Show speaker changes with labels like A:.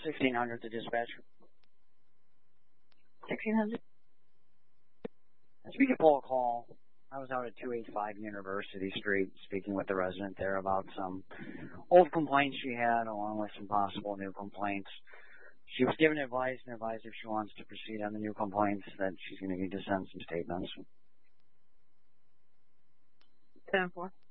A: 1600 to dispatch.
B: 1600?
A: If you could pull a call, I was out at 285 University Street speaking with the resident there about some old complaints she had along with some possible new complaints. She was given advice and advised if she wants to proceed on the new complaints that she's going to need to send some statements.
B: 10-4.